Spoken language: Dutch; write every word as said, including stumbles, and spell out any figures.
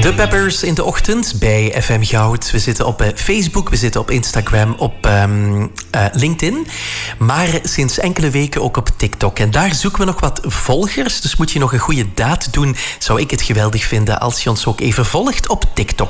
De Peppers in de ochtend bij F M Goud. We zitten op uh, Facebook, we zitten op Instagram, op um, uh, LinkedIn. Maar sinds enkele weken ook op TikTok. En daar zoeken we nog wat volgers. Dus moet je nog een goede daad doen, zou ik het geweldig vinden als je ons ook even volgt op TikTok.